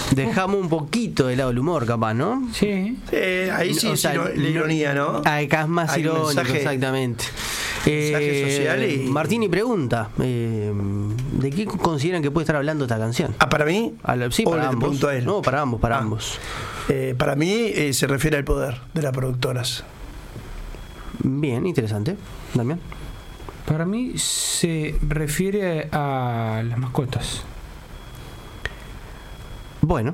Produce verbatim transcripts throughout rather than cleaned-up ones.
dejamos un poquito de lado el humor, capaz, ¿no? Sí. Eh, ahí sí, O sea, sí, no, la ironía, ¿no? Acá es más Hay un irónico, mensaje- exactamente. mensaje social y- Martini pregunta, eh, ¿de qué consideran que puede estar hablando esta canción? Ah, ¿para mí? A la- sí, ¿O para le ambos. pregunto a él? No, para ambos, para Ah. ambos. Eh, para mí eh, se refiere al poder de las productoras. Bien, interesante. Damián. Para mí se refiere a las mascotas. Bueno,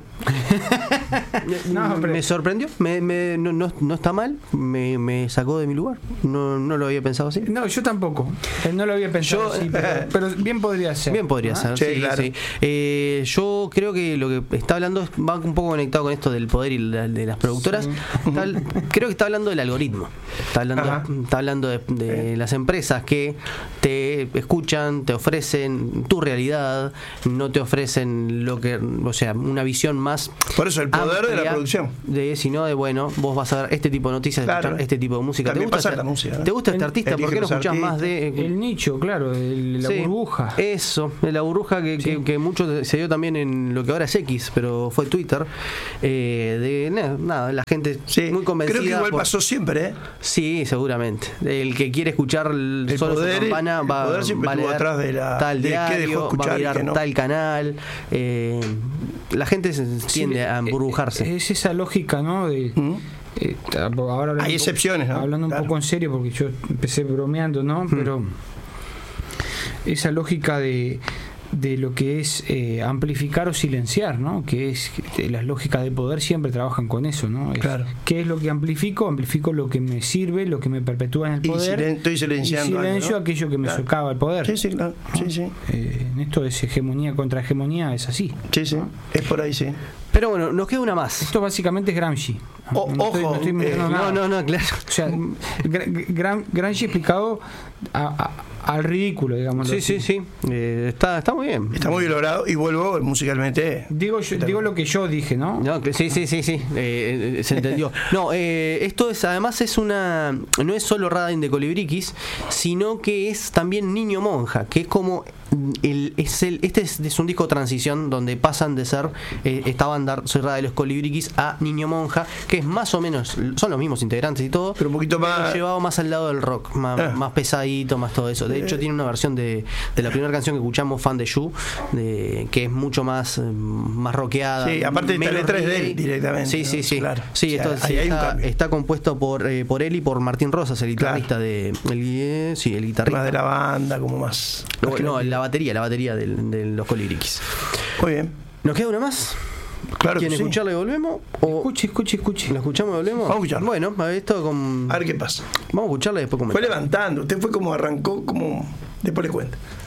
No, pero- me sorprendió, me, me- no, no, no está mal, me, me sacó de mi lugar, no, no lo había pensado así. No, yo tampoco. Eh, No lo había pensado Yo- así, pero, pero bien podría ser. Bien podría ¿Ah? ser, Sí, sí, claro. sí. Eh, yo creo que lo que está hablando es- va un poco conectado con esto del poder y la- de las productoras. Sí. Está- creo que está hablando del algoritmo, está hablando, Ajá. está hablando de, de las empresas que te escuchan, te ofrecen tu realidad, no te ofrecen lo que, o sea, una visión más Por eso el poder de la amplia producción. de, sino de bueno, vos vas a ver este tipo de noticias, Claro. escuchar este tipo de música. También ¿Te gusta pasa este, la música, ¿no? ¿Te gusta este El- artista? ¿Por elige qué no los escuchás más de El nicho, claro, el- la Sí, burbuja. Eso, la burbuja que, Sí. que, que mucho se dio también en lo que ahora es X, pero fue Twitter. Eh, de na- nada, la gente Sí. muy convencida. Creo que igual por- pasó siempre, ¿eh? Sí, seguramente. El que quiere escuchar el, El solo poder- su campana el va, poder siempre va a estuvo leer atrás de la- tal de qué dejó diario, va escuchar a y mirar qué no. tal canal. Eh, la gente se tiende Sí, a emburbujarse. eh, Es esa lógica, ¿no? De, ¿Mm? eh, ahora hablando Hay un po- excepciones, ¿no? Hablando un Claro. poco en serio, porque yo empecé bromeando, ¿no? Pero esa lógica de, de lo que es eh, amplificar o silenciar, ¿no? Que es eh, las lógicas de poder siempre trabajan con eso, ¿no? Es, Claro. ¿Qué es lo que amplifico? Amplifico lo que me sirve, lo que me perpetúa en el Y poder. silen- estoy silenciando y silencio algo, ¿no? aquello que me Claro. socava el poder. Sí, sí, claro. Sí, sí. Eh, en esto es hegemonía contra hegemonía, es así. Sí, sí. Es por ahí, sí. Pero bueno, nos queda una más. Esto básicamente es Gramsci. O- No estoy- ojo, no estoy inventando eh, nada. No, no, no, claro. O sea, Gra- Gra- Gramsci explicado a- a- al ridículo, digamos. Sí, sí, sí. Eh, está, está muy bien. Está muy bien logrado y vuelvo musicalmente. Digo, yo- digo lo que yo dije, ¿no? No, que sí, sí, sí, sí, eh, eh, se entendió. No, eh, esto es, además es una, no es solo Radin de Colibriquis, sino que es también Niño Monja, que es como el, es el, este es, es un disco de transición donde pasan de ser eh, esta banda Soy Rada de los Colibriquis a Niño Monja, que es más o menos, son los mismos integrantes y todo, Pero un poquito más- llevado más al lado del rock, más, Ah. más pesadito, más todo eso. De hecho, tiene una versión de, de la primera canción que escuchamos, Fan de You, de, que es mucho más, eh, más rockeada. Sí, aparte esta menos letra es de reggae. él directamente, Sí, ¿no? sí, sí. Claro. Sí, O sea, esto ahí sí, hay un está, cambio. está compuesto por, eh, por él y por Martín Rosas, el guitarrista de. El, eh, sí, el guitarrista. Más de la banda, como más. No, más que no, la- la batería, la batería del- de, los Colibriquis. Muy bien. ¿Nos queda una más? Claro que ¿Quieren sí. escucharla y volvemos? ¿O Escuche, escuche, escuche. ¿la escuchamos y volvemos? Vamos a escucharla. Bueno, a ver, esto con. A ver qué pasa. Vamos a escucharla y después Fue comentamos. levantando. Usted fue como arrancó, como. Después le cuento.